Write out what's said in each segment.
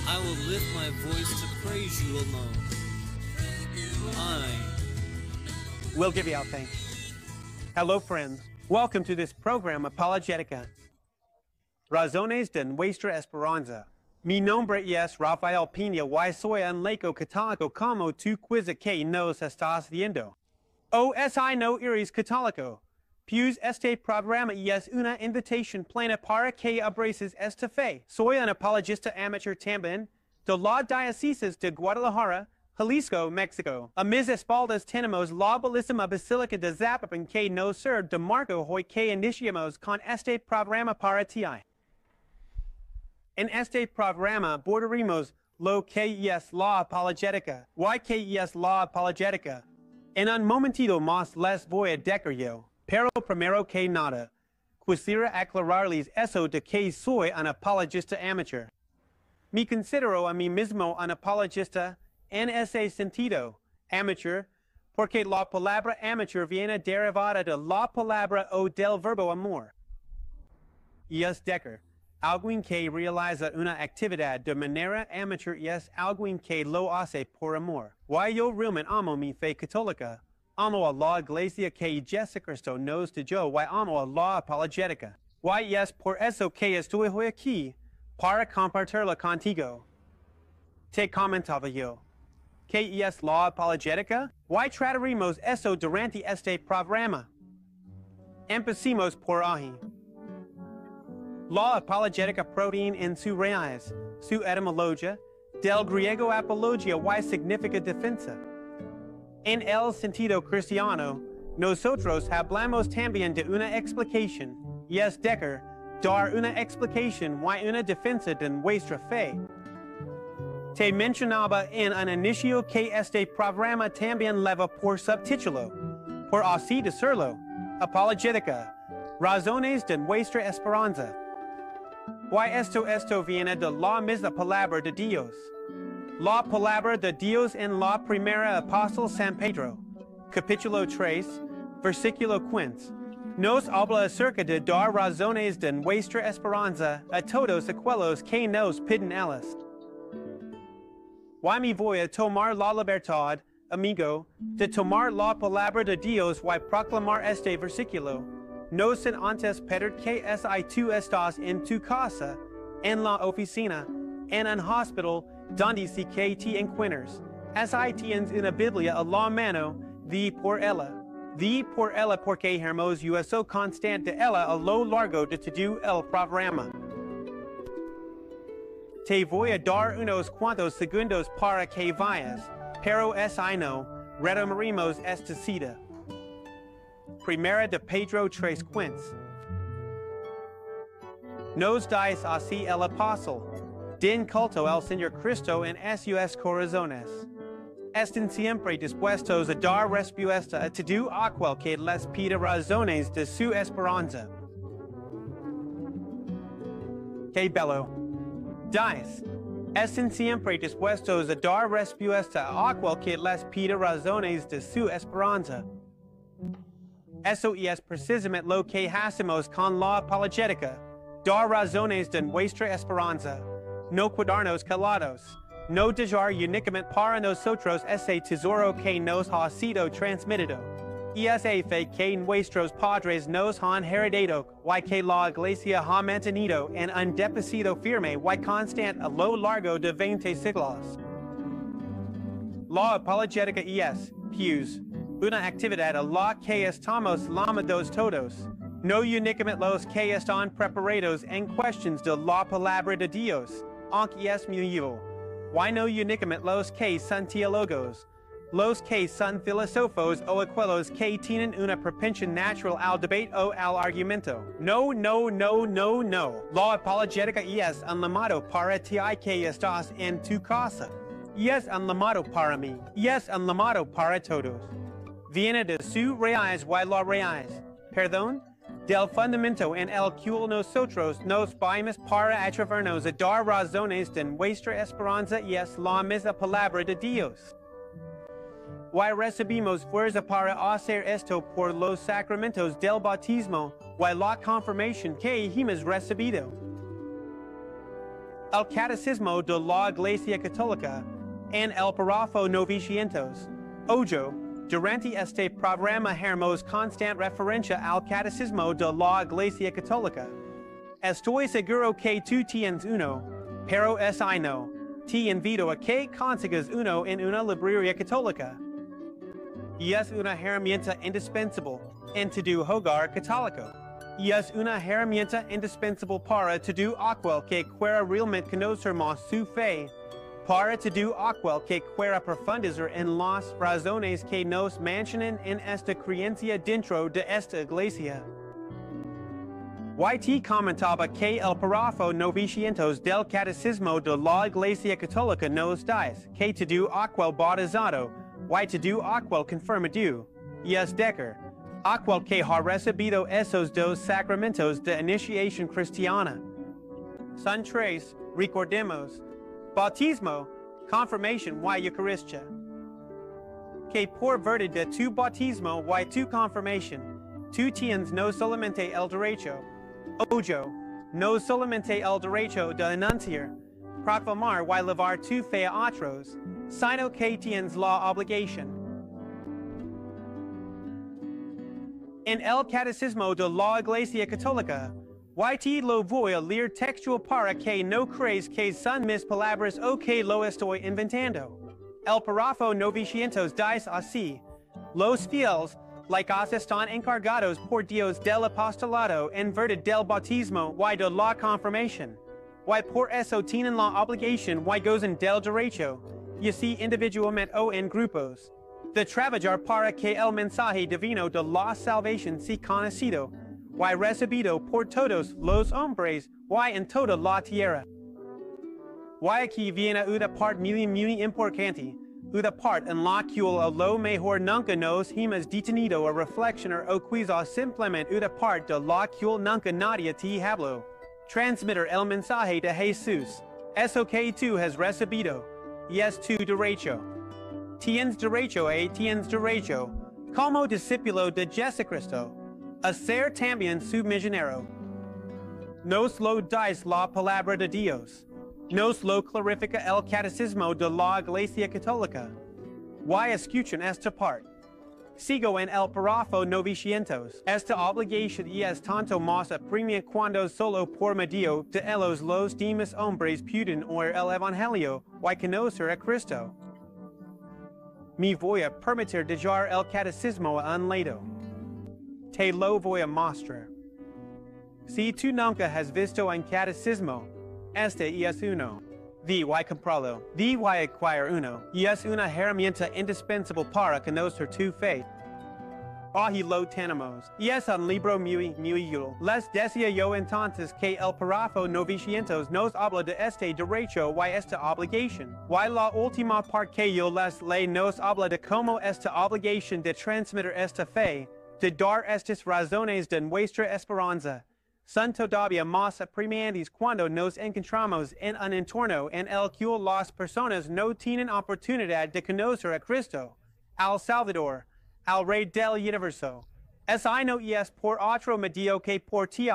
I will lift my voice to praise you alone. I will give you our thanks. Hello, friends. Welcome to this program, Apologetica. Razones de nuestra esperanza. Mi nombre es Rafael Pina, y soy un laico católico como tú quizá que nos estás viendo. OSI no eres católico. Pues este programa es una invitación plena para que abraces esta fe. Soy un apologista amateur también de la diócesis de Guadalajara, Jalisco, Mexico. A mis espaldas tenemos la bellísima Basílica de Zapopan que nos sirve de marco hoy que iniciamos con este programa para ti. En este programa abordaremos lo que es la apologética. ¿Why que es la apologética? En un momentito más les voy a decir yo. Pero primero que nada, quisiera aclararles eso de que soy un apologista amateur. Me considero a mí mismo un apologista en ese sentido, amateur, porque la palabra amateur viene derivada de la palabra o del verbo amor. Y es decir, alguien que realiza una actividad de manera amateur es alguien que lo hace por amor. Why yo realmente amo mi fe católica. Amo a la iglesia que Jesucristo nos dio, y amo a la apologética. Y es por eso que estoy hoy aquí, para compartirla contigo. Te comentaba yo. ¿Qué es la apologética? Y trataremos eso durante este programa. Empecemos por ahí. La apologética proviene en su raíz, su etimología, del griego apologia, y significa defensa. En el sentido cristiano, nosotros hablamos también de una explicación, y es decir, dar una explicación y una defensa de nuestra fe. Te mencionaba en un inicio que este programa también lleva por subtítulo, por así decirlo, Apologética, Razones de nuestra esperanza. Y esto viene de la misma palabra de Dios. La palabra de Dios en la primera apóstol San Pedro, capítulo 3, versículo 15, nos habla acerca de dar razones de nuestra esperanza a todos aquellos que nos piden ellas. Y me voy a tomar la libertad, amigo, de tomar la palabra de Dios y proclamar este versículo, no sin antes pedir que tú estás en tu casa, en la oficina, en un hospital, donde si que te encuentras. Tienes una Biblia a la mano, di por ella. Di por ella porque hermos uso constante de ella a lo largo de todo el programa. Te voy a dar unos cuantos segundos para que vayas, pero no, retomaremos esta cita. Primera de Pedro 3:15. Nos dice así el apóstol. Den culto al Señor Cristo en sus corazones. Estén siempre dispuestos a dar respuesta a todo aquel que les pida razones de su esperanza. Qué bello. Dice, estén siempre dispuestos a dar respuesta a aquel que les pida razones de su esperanza. Eso es precisamente lo que hacemos con la apologética, dar razones de nuestra esperanza. No quedarnos callados, no dejar únicamente para nosotros ese tesoro que nos ha sido transmitido, y esa fe que nuestros padres nos han heredado, y que la Iglesia ha mantenido en un depósito firme y constante a lo largo de 20 siglos. La apologética es, pues, una actividad a la que estamos llamados todos, no únicamente los que están preparados en cuestiones de la palabra de Dios, aunque es muy vivo, y no únicamente los que son teólogos, los que son filósofos o aquellos que tienen una propensión natural al debate o al argumento. No. La apologética es un llamado para ti que estás en tu casa. Y es un llamado para mí. Y es un llamado para todos. Viene de su raíz y la raíz, del fundamento en el cual nosotros nos vamos para atrevernos a dar razones de nuestra esperanza y es la misma palabra de Dios. Y recibimos fuerza para hacer esto por los sacramentos del bautismo y la confirmación que hemos recibido. El Catecismo de la Iglesia Católica, en el párrafo 900. Ojo, durante este programa haremos constant referencia al Catecismo de la Iglesia Católica. Estoy seguro que tú tienes uno, pero es no. Te invito a que consigas uno en una librería católica. Y es una herramienta indispensable en tu hogar católico. Y es una herramienta indispensable para todo aquel que quiera realmente conocer más su fe, para todo aquel que quiera profundizar en las razones que nos mantienen en esta creencia dentro de esta iglesia. YT comentaba que el párrafo 900 del Catecismo de la Iglesia Católica nos dice que todo aquel bautizado, todo aquel confirmado, y es decir, aquel que ha recibido esos dos sacramentos de iniciación cristiana. Son tres, recordemos, bautismo, confirmación y Eucaristía. Que por virtud de tu bautismo y tu confirmación, tú tienes no solamente el derecho, ojo, no solamente el derecho de anunciar, proclamar y llevar tu fe a otros, sino que tienes la obligación. En el Catecismo de la Iglesia Católica, YT lo voy a leer textual para que no crees que son mis palabras o que lo estoy inventando. El párrafo 900 dice así: los fieles, laicos están encargados por Dios del apostolado en virtud del bautismo y de la confirmación, y por eso tienen la obligación y gozan del derecho, y así individualmente o en grupos, de trabajar para que el mensaje divino de la salvación sea conocido y recibido por todos los hombres y en toda la tierra. Y aquí viene una parte muy importante, una parte en la cual a lo mejor nunca nos hemos detenido a reflexionar o quizás simplemente una parte de la cual nunca nadie te habló. Transmitir el mensaje de Jesús, eso que tú has recibido, y es tu derecho. Tienes derecho, como discípulo de Jesucristo, a ser también su misionero. Nos lo dice la palabra de Dios. Nos lo clarifica el Catecismo de la Iglesia Católica. Y escuchen esta parte. Sigo en el párrafo 900. Esta obligación es tanto más apremia cuando solo por medio de ellos los demás hombres pueden oír el Evangelio y conocer a Cristo. Me voy a permitir dejar el Catecismo a un lado. Te lo voy a mostrar. Si tú nunca has visto un Catecismo, este es uno. Ve y comprarlo. Ve y adquirir uno. Y es una herramienta indispensable para conocer tu fe. Aquí lo tenemos. Y es un libro muy útil. Les decía yo entonces que el párrafo 900 nos habla de este derecho y esta obligación. Y la última parte que yo les leo nos habla de cómo esta obligación de transmitir esta fe, de dar estas razones de nuestra esperanza, son todavía más apremiantes cuando nos encontramos en un entorno en el que las personas no tienen oportunidad de conocer a Cristo, al Salvador, al Rey del Universo. Es no es por otro medio que por ti.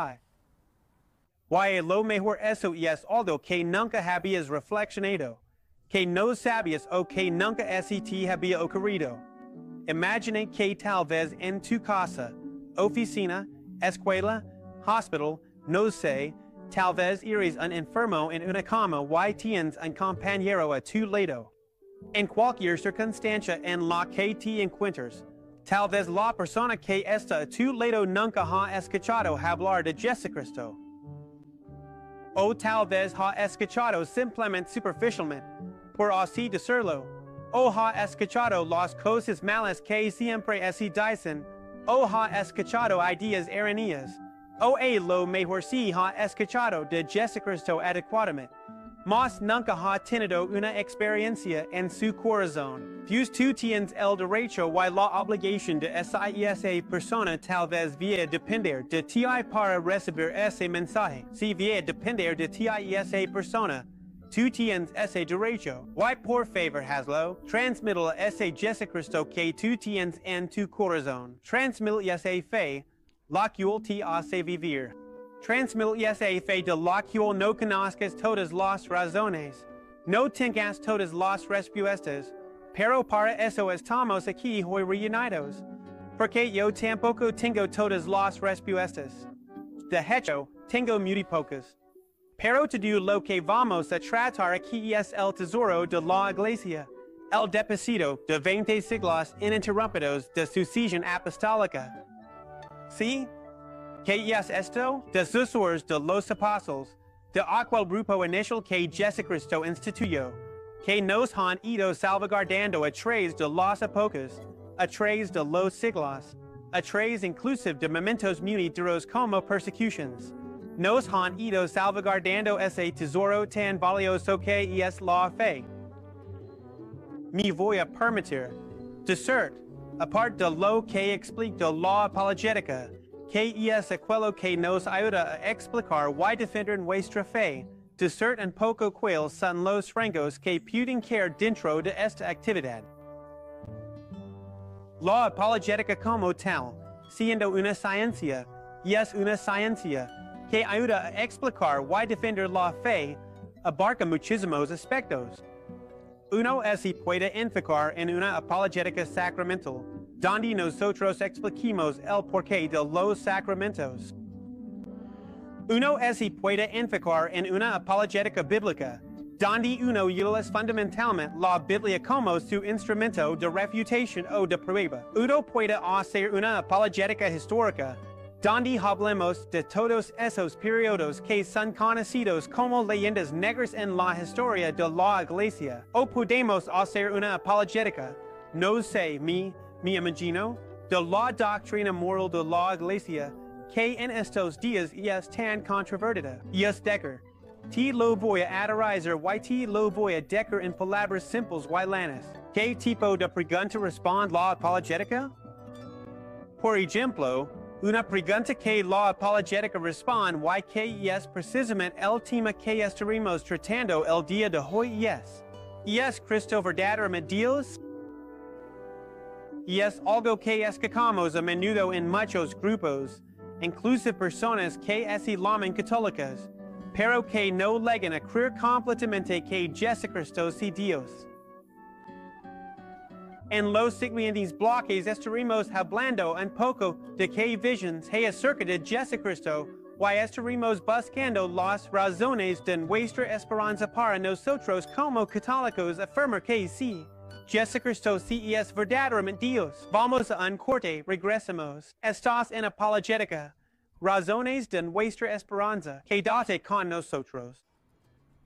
Y lo mejor eso es algo que nunca habías reflexionado, que no sabías o que nunca te había ocurrido. Imagine que tal vez en tu casa, oficina, escuela, hospital, no sé, tal vez eres un enfermo en una cama y tienes un compañero a tu lado. En cualquier circunstancia en la que te encuentres, tal vez la persona que está a tu lado nunca ha escuchado hablar de Jesucristo. O tal vez ha escuchado simplemente superficialmente, por así decirlo. O ha escuchado las cosas malas que siempre se dicen. O ha escuchado ideas erróneas. O lo mejor si ha escuchado de Jesucristo adecuadamente, mas nunca ha tenido una experiencia en su corazón. Pues tú tienes el derecho y la obligación de esa persona tal vez vaya a depender de ti para recibir ese mensaje. Si vaya a depender de ti esa persona, tú tienes ese derecho. Y por favor hazlo. Transmítele ese Jesucristo que tú tienes en tu corazón. Transmítele esa fe, la cual te hace vivir. Transmil esa fe de locuo no conozcas todas las razones. No tengas todas las respuestas, pero para eso estamos aquí hoy reunidos. Porque yo tampoco tengo todas las respuestas. De hecho, tengo muy pocas. Pero todo lo que vamos a tratar aquí es el tesoro de la Iglesia, el depósito de 20 siglos ininterrumpidos de sucesión apostólica. ¿Sí? ¿Qué es esto? De sucesores de los apóstoles, de aquel grupo inicial que Jesucristo instituyó, que nos han ido salvaguardando a través de las épocas, a través de los siglos, a través inclusive de momentos muy duros como persecutions. Nos han ido salvaguardando ese tesoro tan valioso que es la fe. Me voy a permitir decir, aparte de lo que explica la apologética, que es aquello que nos ayuda a explicar y defender nuestra fe, decir un poco cuáles son los rangos que pueden caer dentro de esta actividad. La apologética como tal, siendo una ciencia, es una ciencia que ayuda a explicar y defender la fe, abarca muchísimos aspectos. Uno es y puede enfocar en una apologética sacramental, donde nosotros expliquemos el porqué de los sacramentos. Uno es y puede enfocar en una apologética bíblica, donde uno utiliza fundamentalmente la Biblia como su instrumento de refutación o de prueba. Uno puede hacer una apologética histórica, donde hablemos de todos esos periodos que son conocidos como leyendas negras en la historia de la Iglesia. O podemos hacer una apologética, no sé, me imagino, de la doctrina moral de la Iglesia, que en estos días es tan controvertida. Es decir, te lo voy a aterrizar y te lo voy a decir en palabras simples y lanas. ¿Qué tipo de pregunta responde la apologética? Por ejemplo, una pregunta que la apologética responde y que es precisamente el tema que estaremos tratando el día de hoy ¿Es Cristo verdaderamente Dios? Y es algo que escuchamos a menudo en muchos grupos, inclusive personas que se llaman católicas, pero que no llegan a creer completamente que Jesucristo es Dios. En los siguientes bloques estaremos hablando un poco de qué visiones hay acerca de Jesucristo y estaremos buscando las razones de nuestra esperanza para nosotros como católicos afirmar que sí, Jesucristo sí es verdaderamente Dios. Vamos a un corte, regresamos. Estás en Apologética, razones de nuestra esperanza. Quédate con nosotros.